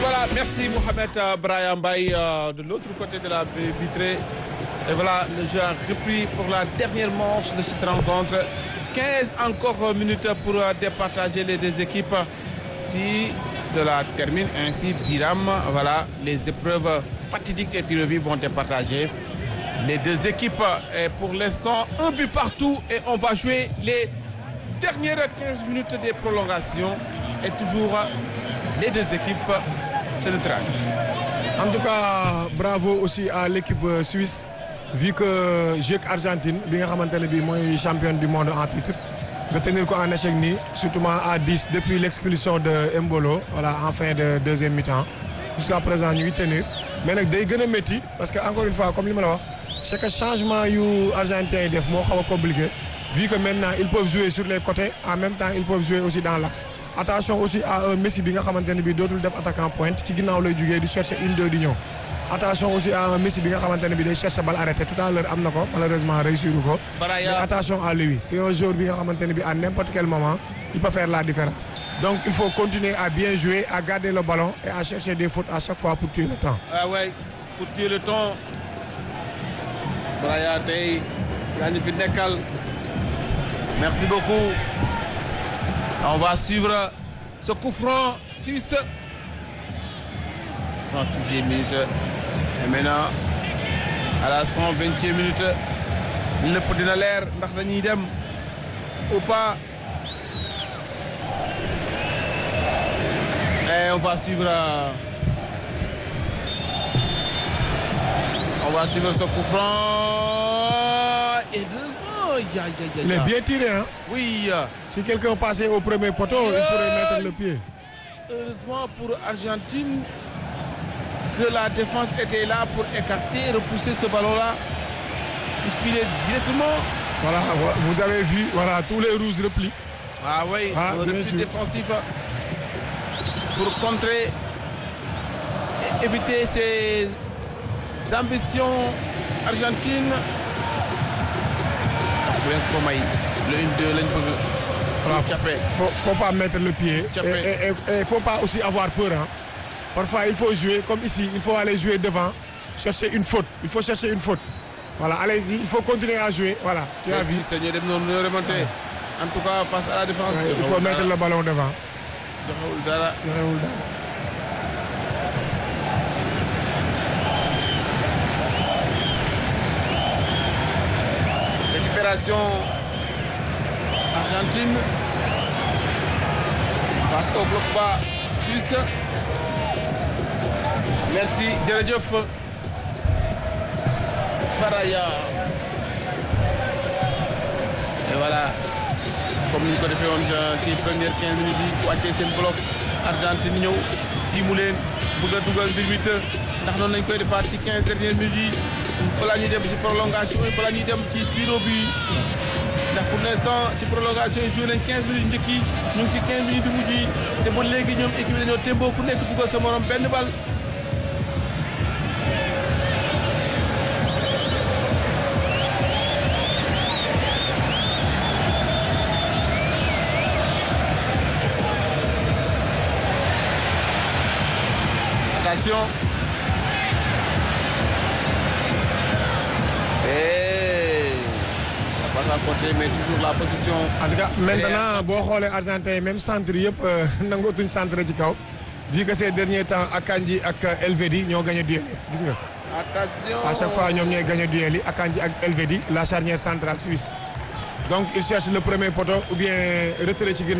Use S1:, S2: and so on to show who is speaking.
S1: voilà, merci Mohamed Brahim Mbaye de l'autre côté de la baie vitrée. Et voilà, le jeu a repris pour la dernière manche de cette rencontre. 15 encore minutes pour départager les deux équipes. Si cela termine ainsi, Biram, voilà, les épreuves fatidiques des tirs vont départager. Les deux équipes, et pour l'instant, un but partout et on va jouer les dernières 15 minutes des prolongations. Et toujours, les deux équipes se neutralisent.
S2: En tout cas, bravo aussi à l'équipe suisse, vu que jeu Argentine, bi nga xamantene bi moy championne du monde en titre, de tenir ko en échec ni, surtout à 10 depuis l'expulsion de Mbolo, voilà, en fin de deuxième mi-temps. Jusqu'à présent, ñu ngi tenir. Mais nak day gëna metti parce que encore une fois, comme li ma la wax, c'est que changement yu argentin def mo xawa compliqué, vu que maintenant ils peuvent jouer sur les côtés, en même temps ils peuvent jouer aussi dans l'axe. Attention aussi à un Messi bi nga xamantene bi dootul def attaquant pointe ci ginnaw lay jugé di chercher une deux di ñëw. Attention aussi à un Messi bi nga xamantene bi day chercher balle arrêtée tout à l'heure am nako malheureusement réussir ko. Mais attention à lui, c'est un joueur bi nga xamantene bi à n'importe quel moment il peut faire la différence. Donc il faut continuer à bien jouer, à garder le ballon et à chercher des fautes à chaque fois pour tuer le temps.
S1: Ah ouais, pour tuer le temps. Braya tay yani fi nekkal. Merci beaucoup. On va suivre ce coup franc suisse. 106e minute. Et maintenant, à la 120e minute, le dina leer ndax dañuy dem ou pas. Et on va suivre ce coup franc. Et
S2: il est bien tiré, hein?
S1: Oui.
S2: Si quelqu'un passait au premier poteau, il pourrait mettre le pied.
S1: Heureusement pour Argentine que la défense était là pour écarter, repousser ce ballon-là. Il filait directement.
S2: Voilà, vous avez vu, voilà, tous les rouges replient.
S1: Ah oui, le repli défensif pour contrer et éviter ces ambitions argentines. Le 1-2,
S2: faut pas mettre le pied et faut pas aussi avoir peur, hein. Parfois il faut jouer comme ici, il faut aller jouer devant, chercher une faute, il faut chercher une faute. Voilà, allez-y, il faut continuer à jouer, voilà. Tu as vu.
S1: Remonter. En tout cas face à la défense.
S2: Ouais, il faut mettre le ballon devant.
S1: Récupération Argentine face au bloc bas suisse. Merci Djeredjof Faraya. Et voilà, comme nous avons fait ces premières 15 minutes, nous avons fait un bloc Argentine ñëw tiimu leen bëgg a dugal mbir mi të ndax noonu lañ koy defaat ci 15 dernières minutes yi balaa ñuy dem ci prolongation yi balaa ñuy dem ci tiro bi ndax pour l'instant ci prolongation yi joué nañ 15 minutes njëkk yi ñu ngi ci 15 minutes di mujj yi te ba léegi ñoom équipe dañoo tembo ku nekk dugal sa morom benn bal. Attention. Et ça passe à côté, mais toujours la possession.
S2: En tout cas, maintenant, boo xoolee Argentin même centre yëpp nangootuñ centre ci kaw. Vu que ces derniers temps Akanji ak Elvedi ñoo gagné duel yi gis nga.
S1: Attention.
S2: À chaque fois ñoom ñooy gagné duel yi Akanji ak Elvedi la charnière centrale suisse. Donc il cherche le premier poteau ou bien retrait ci ginnaaw.